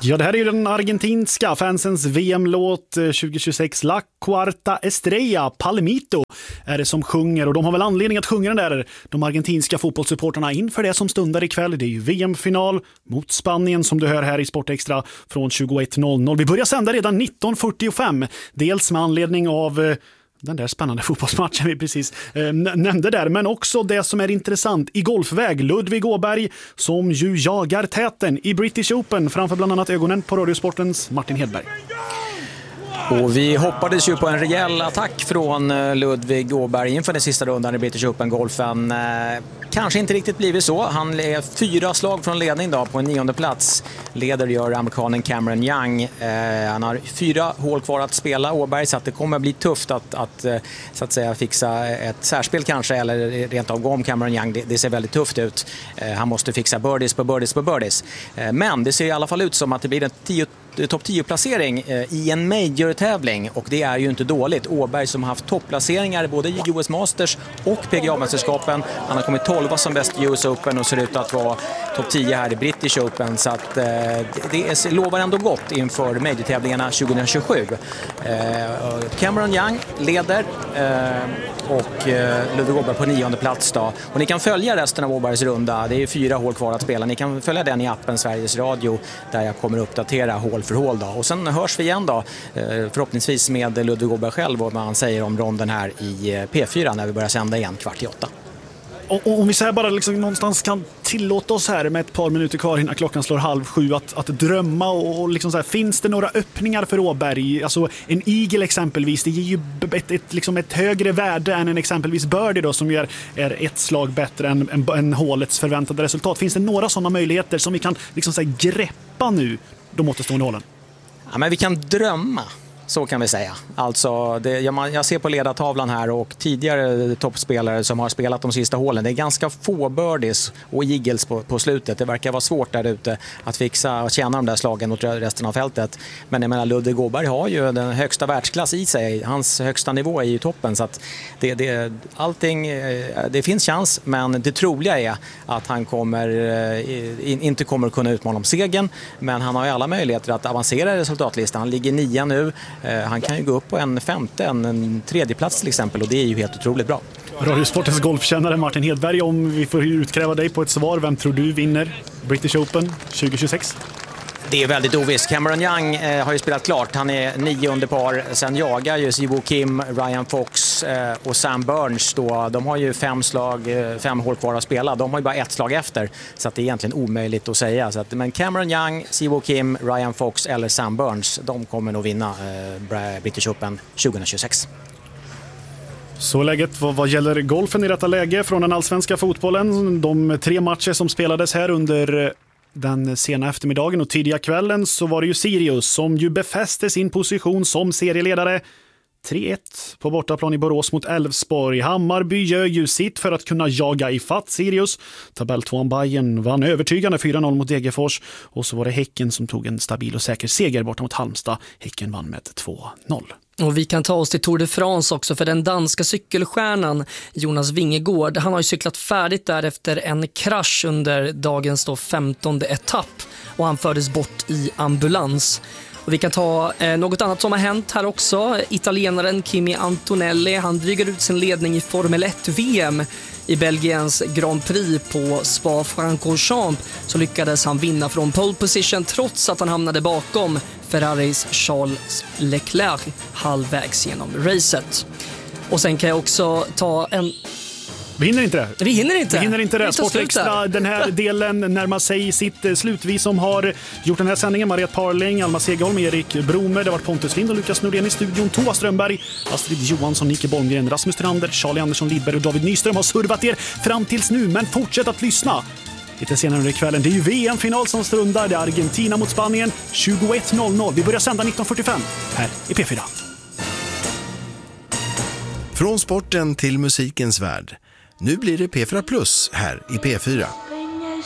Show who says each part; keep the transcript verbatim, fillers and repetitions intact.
Speaker 1: Ja, det här är ju den argentinska fansens V M-låt tjugohundratjugosex. La Cuarta Estrella, Palmito är det som sjunger, och de har väl anledning att sjunga den där, de argentinska fotbollssupporterna, inför det som stundar ikväll. Det är ju V M-final mot Spanien som du hör här i Sportextra från tjugoett noll noll. Vi börjar sända redan nitton fyrtiofem, dels med anledning av den där spännande fotbollsmatchen vi precis eh, nämnde där, men också det som är intressant i golfväg. Ludvig Åberg som ju jagar täten i British Open framför bland annat ögonen på Radiosportens Martin Hedberg.
Speaker 2: Och vi hoppades ju på en rejäl attack från Ludvig Åberg inför den sista rundan i British Open-golfen. Kanske inte riktigt blivit så. Han är fyra slag från ledning då, på en nionde plats. Leder gör amerikanen Cameron Young. Eh, han har fyra hål kvar att spela, Åberg, så att det kommer bli tufft att, att, så att säga, fixa ett särspel kanske, eller rent av gå om Cameron Young. Det, det ser väldigt tufft ut. Eh, han måste fixa birdies på birdies på birdies. Eh, men det ser i alla fall ut som att det blir en tio topp tio-placering i en major-tävling, och det är ju inte dåligt. Åberg som har haft toppplaceringar både i U S Masters och P G A-mästerskapen. Han har kommit tolva som bäst i U S Open och ser ut att vara topp tio här i British Open, så att eh, det är, lovar ändå gott inför major-tävlingarna tjugohundratjugosju. Eh, Cameron Young leder eh, och eh, Ludvig Åberg på nionde plats då. Och ni kan följa resten av Åbergs runda. Det är fyra hål kvar att spela. Ni kan följa den i appen Sveriges Radio, där jag kommer uppdatera hål för hål då. Och sen hörs vi igen då, förhoppningsvis med Ludvig Åberg själv och vad han säger om ronden här i P fyra när vi börjar sända igen kvart i åtta.
Speaker 1: Och om vi säger bara liksom någonstans kan tillåta oss här med ett par minuter kvar innan klockan slår halv sju att, att drömma och, och liksom så här, finns det några öppningar för Åberg? Alltså en eagle exempelvis, det ger ju ett, ett, liksom ett högre värde än en exempelvis birdie då, som är, är ett slag bättre än, än, än hålets förväntade resultat. Finns det några sådana möjligheter som vi kan liksom så här, greppa nu de återstående hålen?
Speaker 2: Ja, men vi kan drömma. Så kan vi säga. Alltså, det, jag, jag ser på ledartavlan här och tidigare toppspelare som har spelat de sista hålen. Det är ganska få birdies och eagles på, på slutet. Det verkar vara svårt där ute att fixa och tjäna de där slagen mot resten av fältet. Men jag menar, Ludvig Åberg har ju den högsta världsklass i sig. Hans högsta nivå är ju toppen. Så att det, det, allting, det finns chans, men det troliga är att han kommer, inte kommer att kunna utmana om segern. Men han har ju alla möjligheter att avancera i resultatlistan. Han ligger nia nu. Han kan ju gå upp på en femte, en, en tredje plats till exempel, och det är ju helt otroligt bra.
Speaker 1: Radiosportens golfkännare Martin Hedberg, om vi får utkräva dig på ett svar, vem tror du vinner British Open tjugohundratjugosex?
Speaker 2: Det är väldigt ovisst. Cameron Young eh, har ju spelat klart. Han är nio under par. Sen jagar ju Siwoo Kim, Ryan Fox eh, och Sam Burns då. De har ju fem slag, eh, fem hål kvar att spela. De har ju bara ett slag efter. Så att det är egentligen omöjligt att säga. Så att, men Cameron Young, Siwoo Kim, Ryan Fox eller Sam Burns, de kommer nog vinna eh, British Open tjugohundratjugosex.
Speaker 1: Så läget vad, vad gäller golfen i detta läge från den allsvenska fotbollen. De tre matcher som spelades här under den sena eftermiddagen och tidiga kvällen, så var det ju Sirius som ju befäste sin position som serieledare. tre ett på bortaplan i Borås mot Elfsborg. Hammarby gör ju sitt för att kunna jaga i fatt Sirius. Tabelltvåan Bayern vann övertygande fyra noll mot Degerfors, och så var det Häcken som tog en stabil och säker seger borta mot Halmstad. Häcken vann med två noll.
Speaker 3: Och vi kan ta oss till Tour de France också, för den danska cykelstjärnan Jonas Vingegaard, han har ju cyklat färdigt där efter en krasch under dagens då femtonde etapp, och han fördes bort i ambulans. Och vi kan ta eh, något annat som har hänt här också. Italienaren Kimi Antonelli, han drygar ut sin ledning i Formel ett-V M i Belgiens Grand Prix på Spa-Francorchamps, så lyckades han vinna från pole position trots att han hamnade bakom Ferraris Charles Leclerc halvvägs genom racet. Och sen kan jag också ta en...
Speaker 1: Vi hinner inte det.
Speaker 3: Vi hinner inte.
Speaker 1: Vi hinner inte det.
Speaker 3: Vi tar
Speaker 1: Sportextra, den här delen närmar sig sitt slut. Vi som har gjort den här sändningen: Mariette Parling, Alma Segerholm, Erik Bromer, det var Pontus Lind och Lukas Nordén i studion, Thomas Strömberg, Astrid Johansson, Nicke Bolmgren, Rasmus Trander, Charlie Andersson Lidberg och David Nyström har servat er fram tills nu, men fortsätt att lyssna. Lite senare under kvällen, det är ju V M-final som stundar. Det är Argentina mot Spanien tjugoett noll noll. Vi börjar sända nitton fyrtiofem här i P fyra.
Speaker 4: Från sporten till musikens värld. Nu blir det P fyra Plus här i P fyra.